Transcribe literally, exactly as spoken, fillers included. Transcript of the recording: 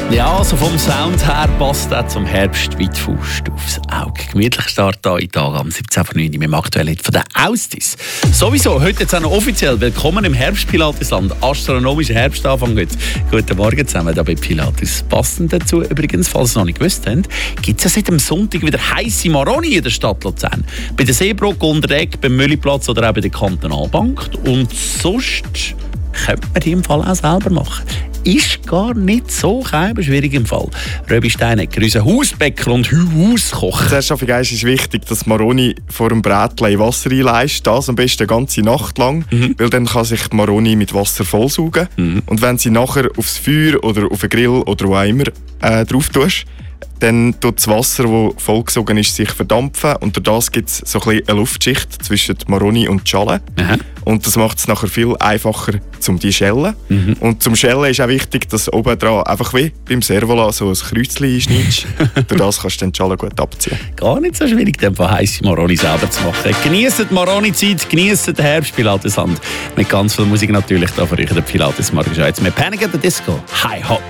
Ja, also vom Sound her passt er zum Herbst wie die Faust aufs Auge. Gemütlich Start hier in Tag am siebzehnten neunten mit dem aktuellen Hit von der Austis. Sowieso, heute jetzt auch noch offiziell willkommen im Herbst-Pilates-Land. Astronomischer Herbstanfang heute. Guten Morgen zusammen hier bei Pilates. Passend dazu übrigens, falls ihr noch nicht gewusst habt, gibt es ja seit dem Sonntag wieder heisse Maroni in der Stadt Luzern. Bei der Seebrücke, unter der Ecke, beim Mülliplatz oder auch bei der Kantonalbank. Und sonst könnte man die im Fall auch selber machen. Ist gar nicht so schwierig im Fall. Röbi Steinecker, unser Hausbäcker und Hauskoch. Zuerst ist es wichtig, dass Maroni vor dem Brätlein in Wasser einleist. Das am besten eine ganze Nacht lang, mhm. weil dann kann sich die Maroni mit Wasser vollsaugen. Mhm. Und wenn sie nachher aufs Feuer oder auf den Grill oder wo auch immer äh, drauf tust, dann tut das Wasser, das vollgesogen ist, sich verdampfen. Und durch das gibt es so ein bisschen eine Luftschicht zwischen Maroni und Schale. Aha. Und das macht es nachher viel einfacher zum die Schellen. Mhm. Und zum Schellen ist auch wichtig, dass oben dran einfach wie beim Servola so ein Kreuzchen einschneidest. Durch das kannst du den Schalen gut abziehen. Gar nicht so schwierig, den heisse Maroni selber zu machen. Genießt die Maroni-Zeit, genießt den Herbst-Pilates-Land. Mit ganz viel Musik natürlich da für euch, der Pilates-Morgen. Jetzt mit Panic at the Disco. Hi Hot.